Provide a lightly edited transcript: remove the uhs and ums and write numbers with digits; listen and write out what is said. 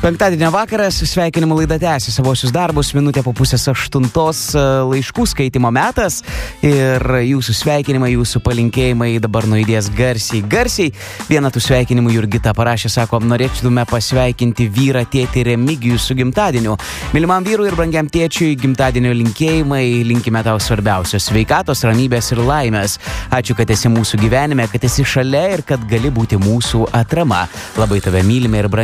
Penktadienio vakaras, sveikinimų laida tęsia savosius darbus, minutė po 7:30 laiškų skaitimo metas ir jūsų sveikinimai, jūsų palinkėjimai dabar nuėdės garsiai. Vieną tų sveikinimų Jurgita parašė, sako, norėtume pasveikinti vyrą tėtį Remigijų su gimtadieniu. Mylimam vyrui ir brangiam tėčiui gimtadienio linkėjimai, linkime tau svarbiausios sveikatos, ramybės ir laimės. Ačiū, kad esi mūsų gyvenime, kad esi šalia ir kad gali būti mūsų atrama. Labai tave mylime ir brangime.